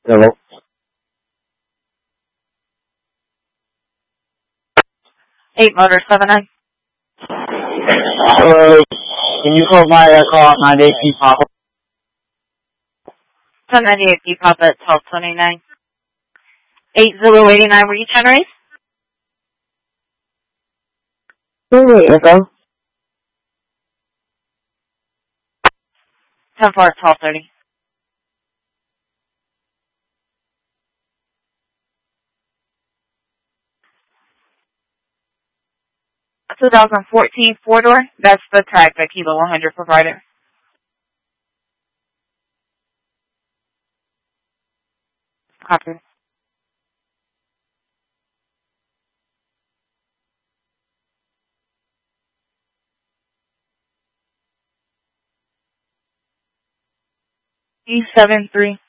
Hello. 8 Motor 79. Hello. Can you provide a call 98 Pop? 1098 P Pop at 1229. 8089, were you trying to raise? Wait, Echo. 10 4 at 1230. 2014 4-door. That's the tag that Kilo 100 provided. Copy. E73.